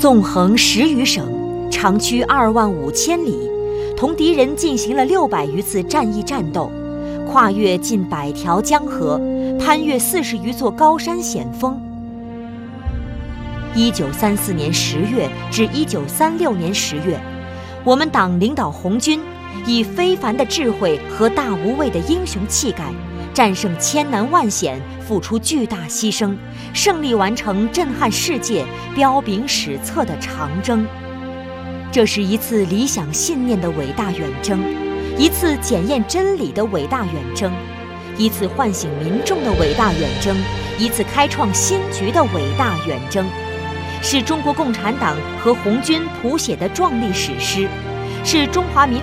纵横10余省，长驱2万5千里，同敌人进行了600余次战役战斗，跨越近100条江河，攀越40余座高山险峰。1934年10月至1936年10月，我们党领导红军以非凡的智慧和大无畏的英雄气概，战胜千难万险，付出巨大牺牲，胜利完成震撼世界、彪炳史册的长征。这是一次理想信念的伟大远征，一次检验真理的伟大远征，一次唤醒民众的伟大远征，一次开创新局的伟大远征，是中国共产党和红军谱写的壮丽史诗，是中华民